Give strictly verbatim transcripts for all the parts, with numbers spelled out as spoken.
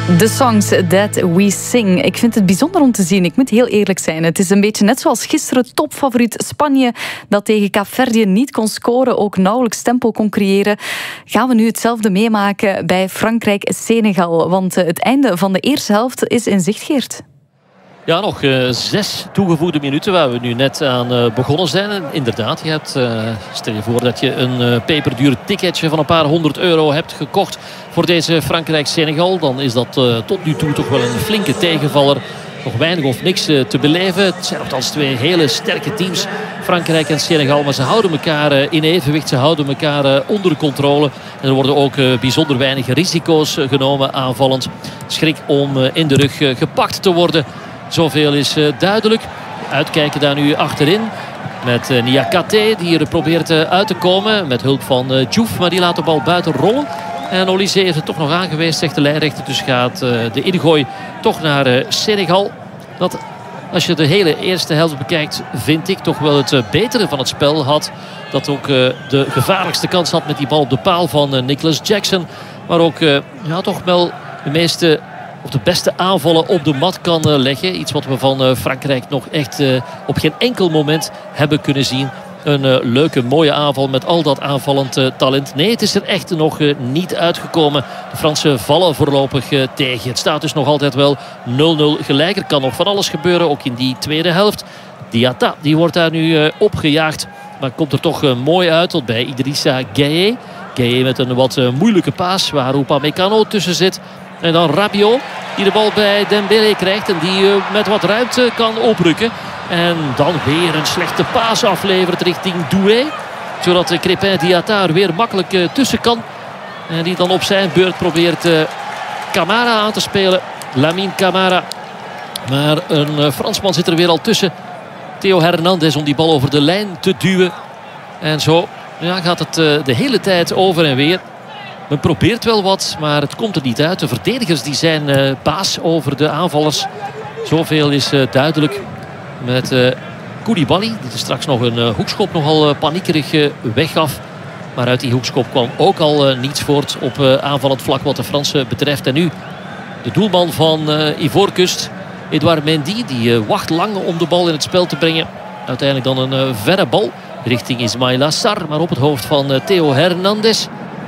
The songs that we sing. Ik vind het bijzonder om te zien. Ik moet heel eerlijk zijn. Het is een beetje net zoals gisteren topfavoriet Spanje dat tegen Kaapverdië niet kon scoren, ook nauwelijks tempo kon creëren. Gaan we nu hetzelfde meemaken bij Frankrijk-Senegal? Want het einde van de eerste helft is in zicht, Geert. Ja, nog uh, zes toegevoegde minuten waar we nu net aan uh, begonnen zijn. En inderdaad, je hebt, uh, stel je voor dat je een uh, peperduur ticketje van een paar honderd euro hebt gekocht voor deze Frankrijk-Senegal. Dan is dat uh, tot nu toe toch wel een flinke tegenvaller. Nog weinig of niks uh, te beleven. Het zijn althans twee hele sterke teams, Frankrijk en Senegal. Maar ze houden elkaar uh, in evenwicht. Ze houden elkaar uh, onder controle. En er worden ook uh, bijzonder weinig risico's uh, genomen aanvallend. Schrik om uh, in de rug uh, gepakt te worden. Zoveel is uh, duidelijk. Uitkijken daar nu achterin. Met uh, Niakate die er probeert uh, uit te komen. Met hulp van uh, Diouf. Maar die laat de bal buiten rollen. En Olysée heeft het toch nog aangewezen, zegt de lijnrechter. Dus gaat uh, de ingooi toch naar uh, Senegal. Dat, als je de hele eerste helft bekijkt, vind ik toch wel het uh, betere van het spel had. Dat ook uh, de gevaarlijkste kans had met die bal op de paal van uh, Nicolas Jackson. Maar ook uh, ja, toch wel de meeste... of de beste aanvallen op de mat kan uh, leggen. Iets wat we van uh, Frankrijk nog echt uh, op geen enkel moment hebben kunnen zien. Een uh, leuke, mooie aanval met al dat aanvallend uh, talent. Nee, het is er echt nog uh, niet uitgekomen. De Fransen vallen voorlopig uh, tegen. Het staat dus nog altijd wel nul nul gelijk. Er kan nog van alles gebeuren, ook in die tweede helft. Diatta, die wordt daar nu uh, opgejaagd. Maar komt er toch uh, mooi uit tot bij Idrissa Gueye. Gueye met een wat uh, moeilijke paas waar Upamecano tussen zit. En dan Rabiot die de bal bij Dembélé krijgt. En die uh, met wat ruimte kan oprukken. En dan weer een slechte paas aflevert richting Doué. Zodat uh, Crépin Diatta er weer makkelijk uh, tussen kan. En die dan op zijn beurt probeert uh, Camara aan te spelen. Lamine Camara. Maar een uh, Fransman zit er weer al tussen. Theo Hernandez om die bal over de lijn te duwen. En zo ja, gaat het uh, de hele tijd over en weer. Men probeert wel wat, maar het komt er niet uit. De verdedigers die zijn uh, baas over de aanvallers. Zoveel is uh, duidelijk. Met uh, Koulibaly, die er straks nog een uh, hoekschop nogal uh, paniekerig uh, weggaf. Maar uit die hoekschop kwam ook al uh, niets voort op uh, aanvallend vlak wat de Fransen betreft. En nu de doelman van uh, Ivoorkust, Edouard Mendy. Die uh, wacht lang om de bal in het spel te brengen. Uiteindelijk dan een uh, verre bal richting Ismaïla Sarr. Maar op het hoofd van uh, Theo Hernandez.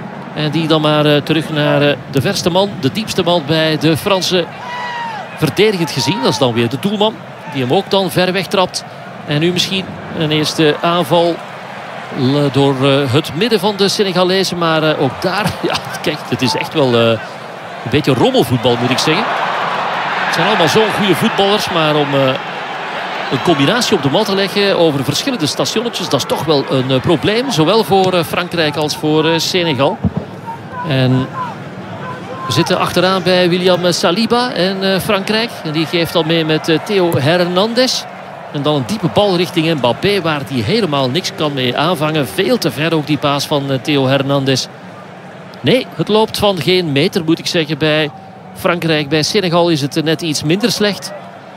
En die dan maar uh, terug naar uh, de verste man, de diepste man bij de Fransen. Verdedigend gezien, dat is dan weer de doelman. Die hem ook dan ver weg trapt. En nu misschien een eerste aanval door uh, het midden van de Senegalezen. Maar uh, ook daar, ja, kijk, het is echt wel uh, een beetje rommelvoetbal moet ik zeggen. Het zijn allemaal zo'n goede voetballers, maar om uh, een combinatie op de mat te leggen over verschillende stationnetjes, dat is toch wel een uh, probleem. Zowel voor uh, Frankrijk als voor uh, Senegal. En we zitten achteraan bij William Saliba en uh, Frankrijk. En die geeft al mee met uh, Theo Hernandez. En dan een diepe bal richting Mbappé, waar hij helemaal niks kan mee aanvangen. Veel te ver ook die paas van uh, Theo Hernandez. Nee, het loopt van geen meter moet ik zeggen bij Frankrijk. Bij Senegal is het uh, net iets minder slecht.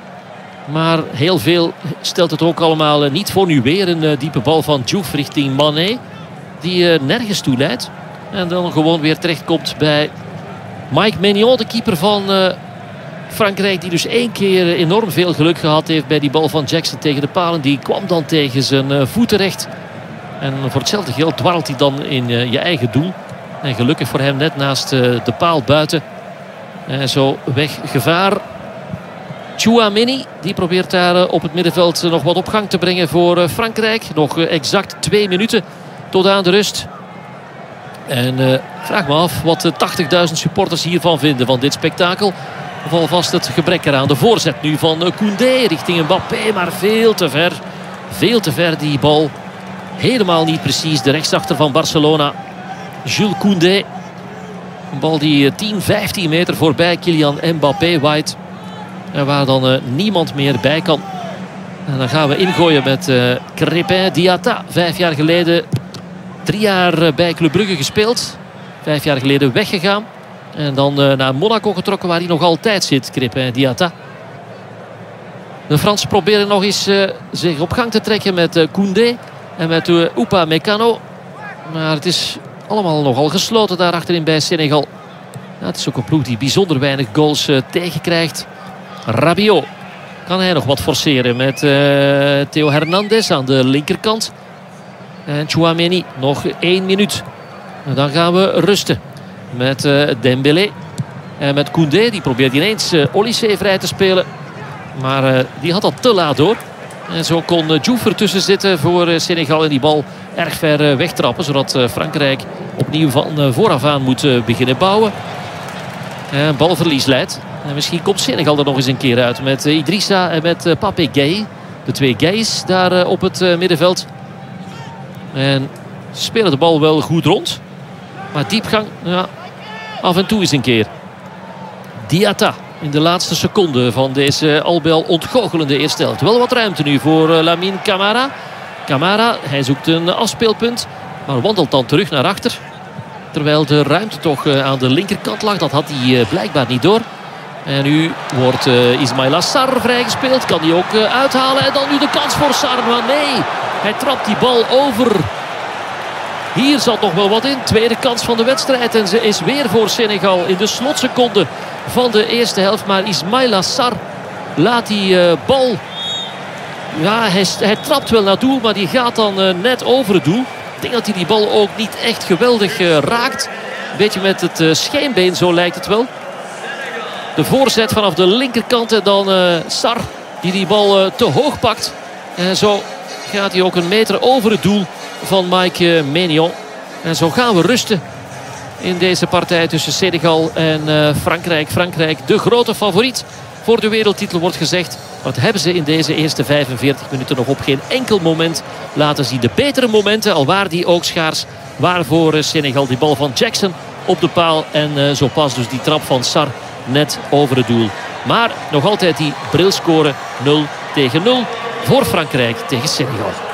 Maar heel veel stelt het ook allemaal uh, niet voor. Nu weer een uh, diepe bal van Diouf richting Mané. Die uh, nergens toe leidt. En dan gewoon weer terechtkomt bij Mike Maignan, de keeper van uh, Frankrijk. Die dus één keer enorm veel geluk gehad heeft bij die bal van Jackson tegen de palen. Die kwam dan tegen zijn uh, voet terecht. En voor hetzelfde geld dwarrelt hij dan in uh, je eigen doel. En gelukkig voor hem net naast uh, de paal buiten. En zo weg gevaar. Tchouaméni, die probeert daar uh, op het middenveld uh, nog wat op gang te brengen voor uh, Frankrijk. Nog uh, exact twee minuten tot aan de rust. En uh, vraag me af wat de tachtigduizend supporters hiervan vinden, van dit spektakel. Of alvast het gebrek eraan. De voorzet nu van uh, Koundé richting Mbappé, maar veel te ver. Veel te ver die bal. Helemaal niet precies. De rechtsachter van Barcelona, Jules Koundé. Een bal die uh, tien, vijftien meter voorbij Kylian Mbappé waait. En waar dan uh, niemand meer bij kan. En dan gaan we ingooien met uh, Crépin Diatta. Vijf jaar geleden... Drie jaar bij Club Brugge gespeeld. Vijf jaar geleden weggegaan. En dan uh, naar Monaco getrokken waar hij nog altijd zit. Crépin Diatta. De Fransen proberen nog eens uh, zich op gang te trekken met uh, Koundé. En met uh, Upamecano. Maar het is allemaal nogal gesloten daar achterin bij Senegal. Ja, het is ook een ploeg die bijzonder weinig goals uh, tegenkrijgt. Rabiot. Kan hij nog wat forceren met uh, Theo Hernandez aan de linkerkant. En Tchouaméni. Nog één minuut. En dan gaan we rusten. Met uh, Dembélé. En met Koundé. Die probeert ineens uh, Olysee vrij te spelen. Maar uh, die had dat te laat door. En zo kon uh, Diouf ertussen zitten voor uh, Senegal. En die bal erg ver uh, wegtrappen. Zodat uh, Frankrijk opnieuw van uh, vooraf aan moet uh, beginnen bouwen. En balverlies leidt. En misschien komt Senegal er nog eens een keer uit. Met uh, Idrissa en met uh, Pape Gueye. De twee Gueyes daar uh, op het uh, middenveld. En ze spelen de bal wel goed rond. Maar diepgang, ja, af en toe eens een keer. Diatta in de laatste seconde van deze al bij al ontgoochelende eerste helft. Wel wat ruimte nu voor uh, Lamine Camara. Camara, hij zoekt een afspeelpunt. Maar wandelt dan terug naar achter. Terwijl de ruimte toch uh, aan de linkerkant lag. Dat had hij uh, blijkbaar niet door. En nu wordt uh, Ismaïla Sarr vrijgespeeld. Kan hij ook uh, uithalen. En dan nu de kans voor Sarr. Maar nee, hij trapt die bal over. Hier zat nog wel wat in. Tweede kans van de wedstrijd. En ze is weer voor Senegal in de slotseconde van de eerste helft. Maar Ismaïla Sarr laat die uh, bal... Ja, hij, hij trapt wel naar doel. Maar die gaat dan uh, net over het doel. Ik denk dat hij die bal ook niet echt geweldig uh, raakt. Een beetje met het uh, scheenbeen, zo lijkt het wel. De voorzet vanaf de linkerkant. En dan uh, Sarr die die bal uh, te hoog pakt. En zo gaat hij ook een meter over het doel van Mike Maignan. En zo gaan we rusten in deze partij tussen Senegal en uh, Frankrijk. Frankrijk de grote favoriet voor de wereldtitel wordt gezegd. Maar dat hebben ze in deze eerste vijfenveertig minuten nog op geen enkel moment laten zien. De betere momenten, al waren die ook schaars, waren voor uh, Senegal. Die bal van Jackson op de paal. En uh, zo pas dus die trap van Sarr net over het doel. Maar nog altijd die brilscore nul tegen nul voor Frankrijk tegen Senegal.